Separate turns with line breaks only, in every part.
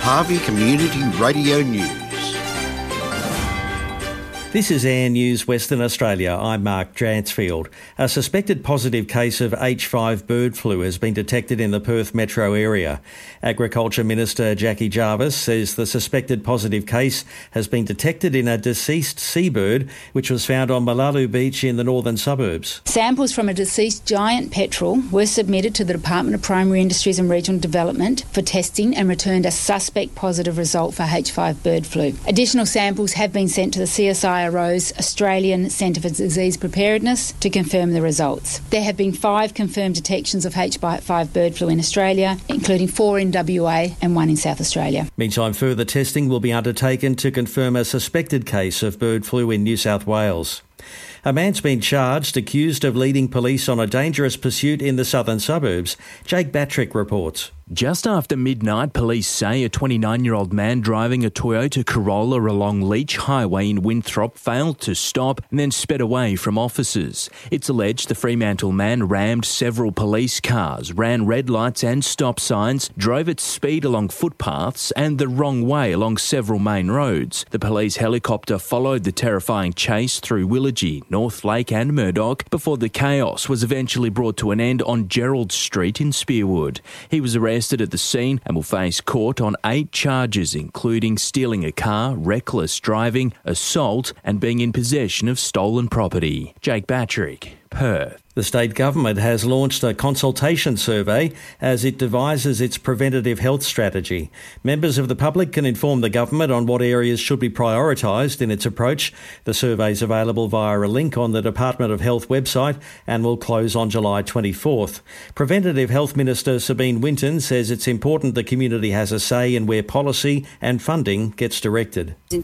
Harvey Community Radio News.
This is Air News Western Australia. I'm Mark Dransfield. A suspected positive case of H5 bird flu has been detected in the Perth metro area. Agriculture Minister Jackie Jarvis says the suspected positive case has been detected in a deceased seabird which was found on Malalu Beach in the northern suburbs.
Samples from a deceased giant petrel were submitted to the Department of Primary Industries and Regional Development for testing and returned a suspect positive result for H5 bird flu. Additional samples have been sent to the CSIRO's Australian Centre for Disease Preparedness to confirm the results. There have been 5 confirmed detections of H5 bird flu in Australia, including 4 in WA and 1 in South Australia.
Meantime, further testing will be undertaken to confirm a suspected case of bird flu in New South Wales. A man's been charged, accused of leading police on a dangerous pursuit in the southern suburbs. Jake Batrick reports.
Just after midnight, police say a 29-year-old man driving a Toyota Corolla along Leach Highway in Winthrop failed to stop and then sped away from officers. It's alleged the Fremantle man rammed several police cars, ran red lights and stop signs, drove at speed along footpaths and the wrong way along several main roads. The police helicopter followed the terrifying chase through Willagee, North Lake and Murdoch before the chaos was eventually brought to an end on Gerald Street in Spearwood. He was arrested at the scene and will face court on 8 charges, including stealing a car, reckless driving, assault and being in possession of stolen property. Jake Batrick, Perth.
The state government has launched a consultation survey as it devises its preventative health strategy. Members of the public can inform the government on what areas should be prioritised in its approach. The survey is available via a link on the Department of Health website and will close on July 24th. Preventative Health Minister Sabine Winton says it's important the community has a say in where policy and funding gets directed.
In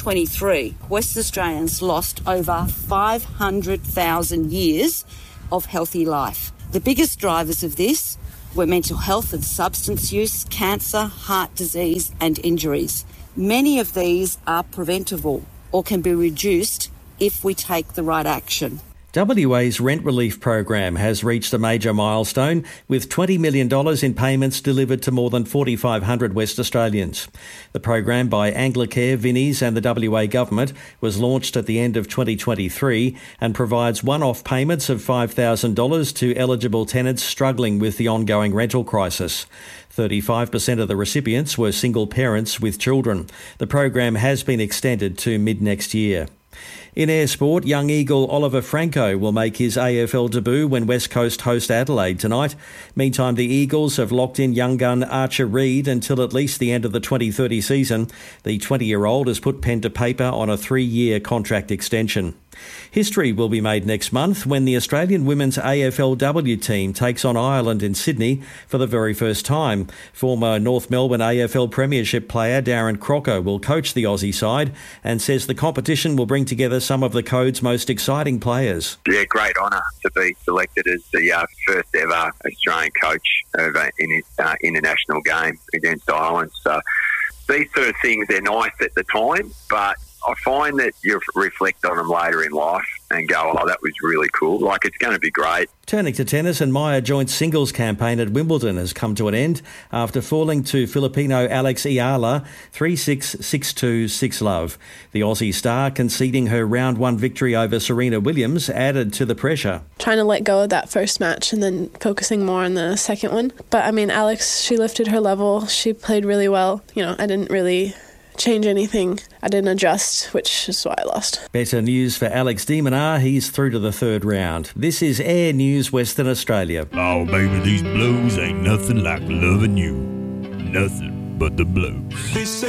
2023, West Australians lost over 500,000 years of healthy life. The biggest drivers of this were mental health and substance use, cancer, heart disease and injuries. Many of these are preventable or can be reduced if we take the right action.
WA's rent relief program has reached a major milestone with $20 million in payments delivered to more than 4,500 West Australians. The program by Anglicare, Vinnies and the WA government was launched at the end of 2023 and provides one-off payments of $5,000 to eligible tenants struggling with the ongoing rental crisis. 35% of the recipients were single parents with children. The program has been extended to mid-next year. In air sport, young eagle Oliver Franco will make his AFL debut when West Coast host Adelaide tonight. Meantime, the Eagles have locked in young gun Archer Reid until at least the end of the 2030 season. The 20-year-old has put pen to paper on a 3-year contract extension. History will be made next month when the Australian women's AFLW team takes on Ireland in Sydney for the very first time. Former North Melbourne AFL Premiership player Darren Crocker will coach the Aussie side and says the competition will bring together some of the code's most exciting players.
Yeah, great honour to be selected as the first ever Australian coach of an international game against Ireland. So these sort of things, they're nice at the time, but I find that you reflect on them later in life and go, oh, that was really cool. Like, it's going to be great.
Turning to tennis, and Maya Joint's singles campaign at Wimbledon has come to an end after falling to Filipino Alex Ayala 3-6, 6-2, 6-love. The Aussie star conceding her round 1 victory over Serena Williams added to the pressure.
Trying to let go of that first match and then focusing more on the second one. But, I mean, Alex, she lifted her level. She played really well. I didn't really change anything. I didn't adjust, which is why I lost.
Better news for Alex de Minaur. He's through to the 3rd round. This is Air News Western Australia.
Oh, baby, these blues ain't nothing like loving you. Nothing but the blues.